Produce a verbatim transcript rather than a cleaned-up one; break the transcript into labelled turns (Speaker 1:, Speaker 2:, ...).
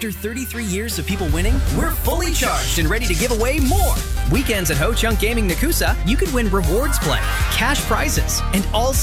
Speaker 1: After thirty-three years of people winning, we're fully charged and ready to give away more. Weekends at Ho Chunk Gaming Nakusa, you could win rewards play, cash prizes, and all